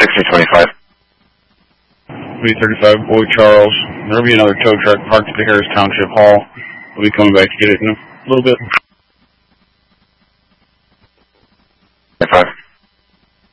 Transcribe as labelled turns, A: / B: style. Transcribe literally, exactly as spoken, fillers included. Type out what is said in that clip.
A: sixty twenty-five.
B: three thirty-five, Boy Charles. There'll be another tow truck parked at the Harris Township Hall. We'll be coming back to get it in a little bit.
A: five.